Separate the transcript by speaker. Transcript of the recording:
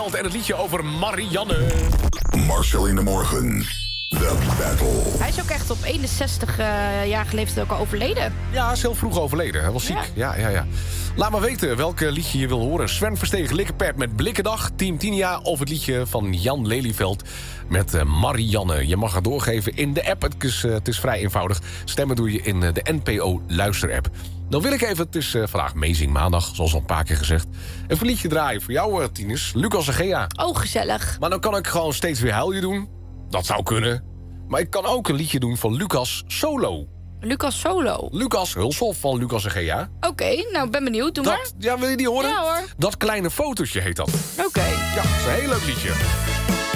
Speaker 1: En het liedje over Marianne.
Speaker 2: Marcel in de morgen. The Battle.
Speaker 3: Hij is ook echt op 61 jaar leeftijd ook al overleden.
Speaker 1: Ja, hij is heel vroeg overleden. Hij was ziek. Ja. Laat maar weten welk liedje je wil horen. Sven Verstegen Likkenpert met Blikkendag, Team Tinia... of het liedje van Jan Lelyveld met Marianne. Je mag het doorgeven in de app. Het is vrij eenvoudig. Stemmen doe je in de NPO Luisterapp. Dan wil ik even, het is vandaag Amazing Maandag, zoals al een paar keer gezegd... even een liedje draaien voor jou, Tinus. Lucas en Gea.
Speaker 3: Oh, gezellig.
Speaker 1: Maar dan kan ik gewoon steeds weer huilje doen. Dat zou kunnen. Maar ik kan ook een liedje doen van Lucas Solo.
Speaker 3: Lucas Solo.
Speaker 1: Lucas Hulshoff van Lucas en Gea.
Speaker 3: Oké, nou, ben benieuwd. Doe maar.
Speaker 1: Ja, wil je die horen?
Speaker 3: Ja, hoor.
Speaker 1: Dat kleine fotootje heet dat.
Speaker 3: Oké.
Speaker 1: Ja, dat is een heel leuk liedje.